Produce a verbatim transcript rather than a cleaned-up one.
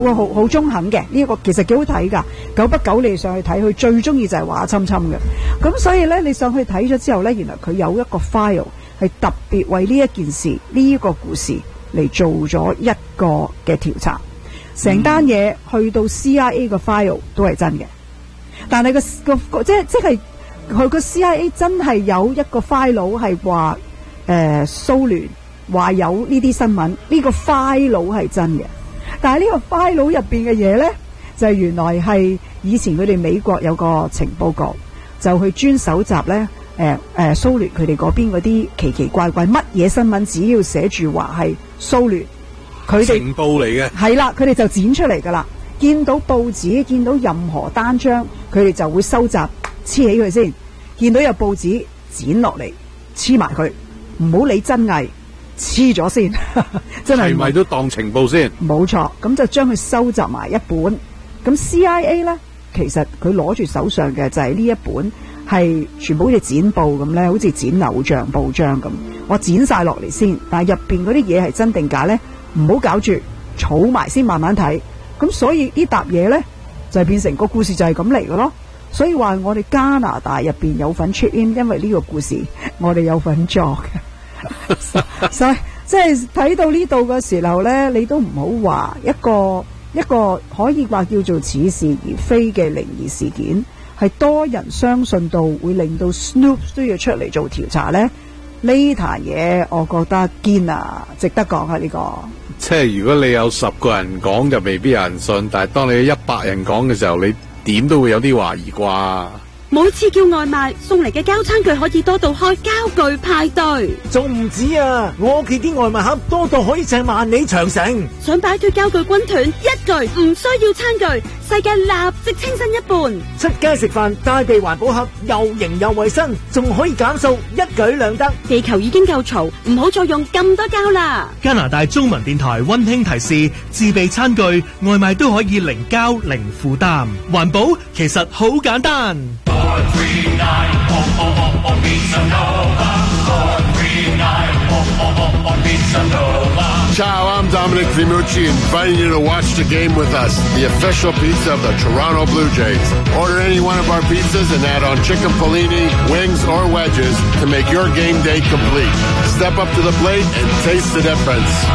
哇，好好中肯嘅呢一個其實幾好睇㗎，久不久你上去睇，佢最中意就係畫侵侵嘅。咁所以咧，你上去睇咗之後咧，原來佢有一個 file 係特別為呢一件事呢一個故事嚟做咗一個嘅調查，成單嘢去到 C I A 個 file 都係真嘅，但係個個即係即係佢個 C I A 真係有一個 file 係話誒蘇聯話有呢啲新聞，呢個 file 係真嘅。但係呢個 file 入邊嘅嘢呢，就係原來係以前佢哋美國有個情報局，就去專搜集呢誒誒蘇聯佢哋嗰邊嗰啲奇奇怪怪乜嘢新聞，只要寫住話係蘇聯，佢哋情報嚟嘅， 係啦，佢哋就剪出嚟噶啦。見到報紙，見到任何單張，佢哋就會收集黐起佢先。見到有報紙剪落嚟黐埋佢，唔好理真偽。黐咗先，真係係咪都當情報先？ 冇錯，咁就將佢收集埋一本。咁 C I A 呢，其實佢攞住手上嘅就係呢一本，係全部好似剪報咁呢，好似剪偶像報章咁。我剪晒落嚟先，但係入邊嗰啲嘢係真定假呢？唔好搞住，儲埋先慢慢睇。咁所以呢沓嘢呢，就係變成個故事就係咁嚟嘅咯。所以話我哋加拿大入邊有份 chip in，因為呢個故事我哋有份作嘅。所以即係睇到呢度嘅時候呢，你都唔好話一個一個可以話叫做似是而非嘅靈異事件，係多人相信到會令到 Snoop 都要出嚟做調查呢。呢壇嘢我覺得堅啊，值得講啊！呢個即係如果你有十個人講就未必有人信，但係當你有一百人講嘅時候，你點都會有啲懷疑啩。 每次叫外賣送嚟嘅膠餐具可以多到開膠具派對， 仲唔止啊！我屋企啲外賣盒多到可以成萬里長城。 想擺脫膠具軍團，一句唔需要餐具，世界立即清新一半。 出街食飯帶備環保盒，又型又衛生，仲可以減數，一舉兩得。 地球已經夠嘈，唔好再用咁多膠啦。 加拿大中文電台溫馨提示：自備餐具，外賣都可以零膠零負擔，環保其實好簡單。 Ciao, I'm Dominic Fimucci, inviting you to watch the game with us, the official pizza of the Toronto Blue Jays. Order any one of our pizzas and add on chicken panini, wings, or wedges to make your game day complete. Step up to the plate and taste the difference.